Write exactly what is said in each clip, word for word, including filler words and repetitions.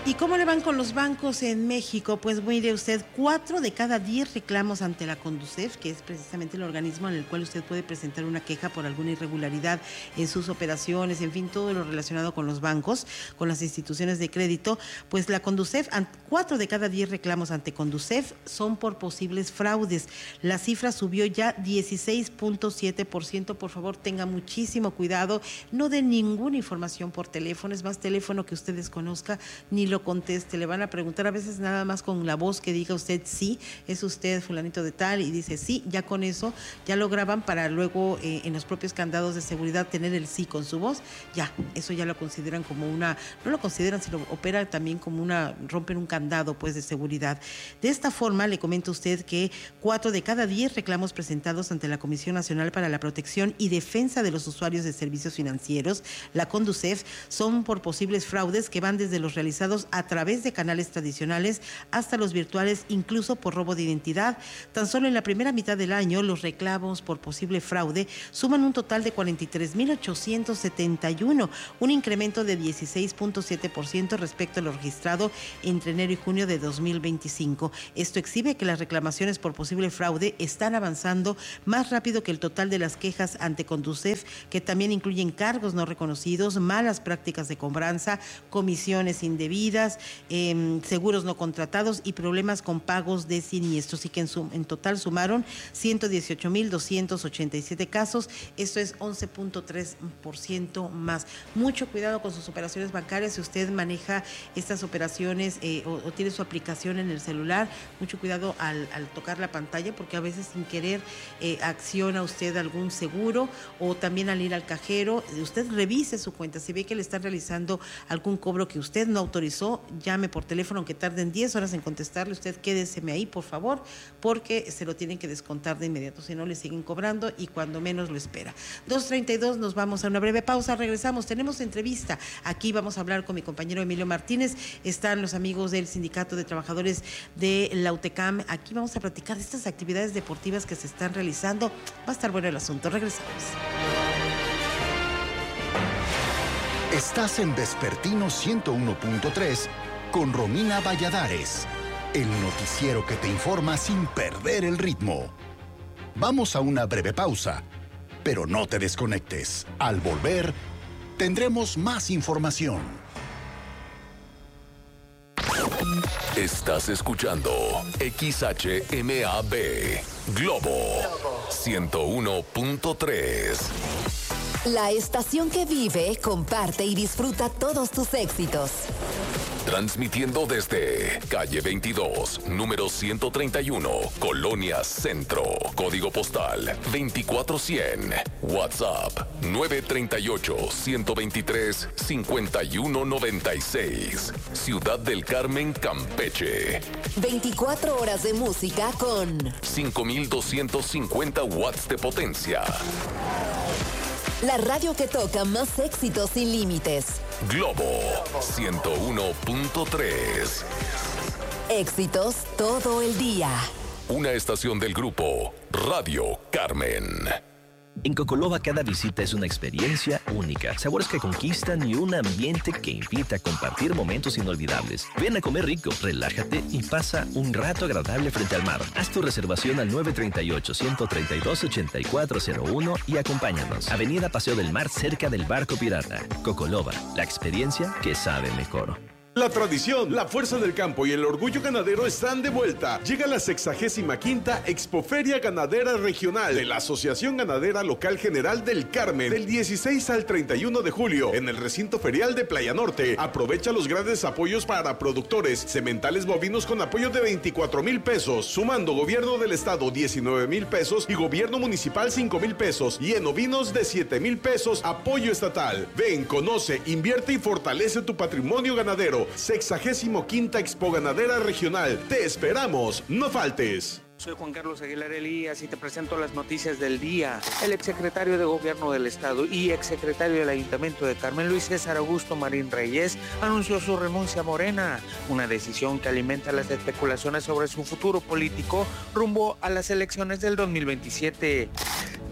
¿Y cómo le van con los bancos en México? Pues mire usted, cuatro de cada diez reclamos ante la Conducef, que es precisamente el organismo en el cual usted puede presentar una queja por alguna irregularidad en sus operaciones, en fin, todo lo relacionado con los bancos, con las instituciones de crédito, pues la Conducef, cuatro de cada diez reclamos ante Conducef son por posibles fraudes. La cifra subió ya dieciséis punto siete por ciento. Por favor, tenga muchísimo cuidado, no dé ninguna información por teléfono, es más, teléfono que usted desconozca, ni lo conteste. Le van a preguntar a veces nada más con la voz que diga usted sí, es usted fulanito de tal, y dice sí, ya con eso ya lo graban para luego eh, en los propios candados de seguridad tener el sí con su voz. Ya, eso ya lo consideran como una, no lo consideran, sino opera también como una, rompen un candado pues de seguridad. De esta forma le comento a usted que cuatro de cada diez reclamos presentados ante la Comisión Nacional para la Protección y Defensa de los Usuarios de Servicios Financieros, la Conducef, son por posibles fraudes que van desde los realizados a través de canales tradicionales hasta los virtuales, incluso por robo de identidad. Tan solo en la primera mitad del año, los reclamos por posible fraude suman un total de cuarenta y tres mil ochocientos setenta y uno, un incremento de dieciséis punto siete por ciento respecto a lo registrado entre enero y junio de dos mil veinticinco. Esto exhibe que las reclamaciones por posible fraude están avanzando más rápido que el total de las quejas ante Conducef, que también incluyen cargos no reconocidos, malas prácticas de cobranza, comisiones indebidas, Eh, seguros no contratados y problemas con pagos de siniestros, y que en, sum, en total sumaron ciento dieciocho mil doscientos ochenta y siete casos. Esto es once punto tres por ciento más. Mucho cuidado con sus operaciones bancarias. Si usted maneja estas operaciones eh, o, o tiene su aplicación en el celular, mucho cuidado al, al tocar la pantalla, porque a veces sin querer eh, acciona usted algún seguro, o también al ir al cajero. Usted revise su cuenta. Si ve que le están realizando algún cobro que usted no autorizó, llame por teléfono, aunque tarden diez horas en contestarle, usted quédeseme ahí, por favor, porque se lo tienen que descontar de inmediato, si no le siguen cobrando y cuando menos lo espera. dos treinta y dos, nos vamos a una breve pausa, regresamos, tenemos entrevista, aquí vamos a hablar con mi compañero Emilio Martínez, están los amigos del Sindicato de Trabajadores de la U T E C A M, aquí vamos a platicar de estas actividades deportivas que se están realizando, va a estar bueno el asunto, regresamos. Estás en Vespertino ciento uno punto tres con Romina Valladares, el noticiero que te informa sin perder el ritmo. Vamos a una breve pausa, pero no te desconectes. Al volver, tendremos más información. Estás escuchando X H M A B Globo ciento uno punto tres. La estación que vive, comparte y disfruta todos tus éxitos. Transmitiendo desde calle veintidós, número ciento treinta y uno, Colonia Centro. Código postal veinticuatro cien. WhatsApp nueve tres ocho, uno dos tres, cinco uno nueve seis. Ciudad del Carmen, Campeche. veinticuatro horas de música con cinco mil doscientos cincuenta watts de potencia. La radio que toca más éxitos sin límites. Globo ciento uno punto tres. Éxitos todo el día. Una estación del grupo Radio Carmen. En Cocoloba cada visita es una experiencia única, sabores que conquistan y un ambiente que invita a compartir momentos inolvidables. Ven a comer rico, relájate y pasa un rato agradable frente al mar. Haz tu reservación al nueve tres ocho, uno tres dos, ocho cuatro cero uno y acompáñanos. Avenida Paseo del Mar, cerca del Barco Pirata. Cocoloba, la experiencia que sabe mejor. La tradición, la fuerza del campo y el orgullo ganadero están de vuelta. Llega la sexagésima quinta Expoferia Ganadera Regional de la Asociación Ganadera Local General del Carmen, del dieciséis al treinta y uno de julio, en el recinto ferial de Playa Norte. Aprovecha los grandes apoyos para productores, sementales bovinos con apoyo de veinticuatro mil pesos, sumando gobierno del estado diecinueve mil pesos y gobierno municipal cinco mil pesos, y en ovinos de siete mil pesos, apoyo estatal. Ven, conoce, invierte y fortalece tu patrimonio ganadero. Sexagésimo quinta Expo Ganadera Regional. Te esperamos, no faltes. Soy Juan Carlos Aguilar Elías y te presento las noticias del día. El exsecretario de Gobierno del Estado y exsecretario del Ayuntamiento de Carmen, Luis César Augusto Marín Reyes, anunció su renuncia a Morena, una decisión que alimenta las especulaciones sobre su futuro político rumbo a las elecciones del dos mil veintisiete.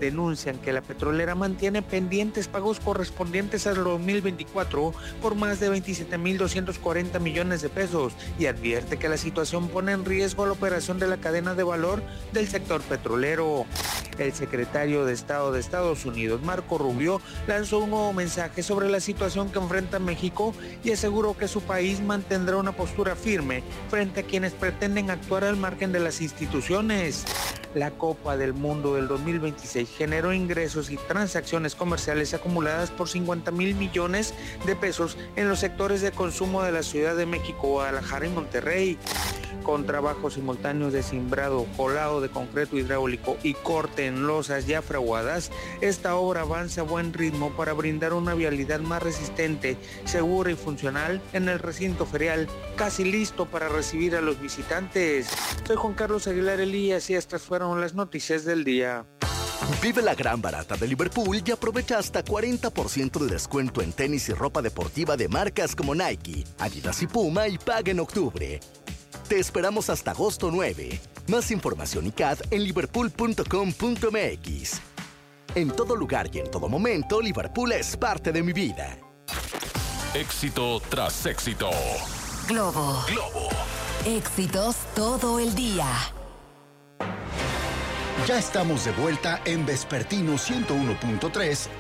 denuncian que la petrolera mantiene pendientes pagos correspondientes al dos mil veinticuatro por más de veintisiete mil doscientos cuarenta millones de pesos y advierte que la situación pone en riesgo la operación de la cadena de valor del sector petrolero. El secretario de Estado de Estados Unidos, Marco Rubio, lanzó un nuevo mensaje sobre la situación que enfrenta México y aseguró que su país mantendrá una postura firme frente a quienes pretenden actuar al margen de las instituciones. La Copa del Mundo del dos mil veintiséis generó ingresos y transacciones comerciales acumuladas por cincuenta mil millones de pesos en los sectores de consumo de la Ciudad de México, Guadalajara y Monterrey. Con trabajos simultáneos de cimbrado, colado de concreto hidráulico y corte en losas ya fraguadas, esta obra avanza a buen ritmo para brindar una vialidad más resistente, segura y funcional en el recinto ferial, casi listo para recibir a los visitantes. Soy Juan Carlos Aguilar Elías y estas fueron las noticias del día. Vive la gran barata de Liverpool y aprovecha hasta cuarenta por ciento de descuento en tenis y ropa deportiva de marcas como Nike, Adidas y Puma y paga en octubre. Te esperamos hasta agosto nueve. Más información y C A D en liverpool punto com punto m x. En todo lugar y en todo momento, Liverpool es parte de mi vida. Éxito tras éxito. Globo. Globo. Éxitos todo el día. Ya estamos de vuelta en Vespertino ciento uno punto tres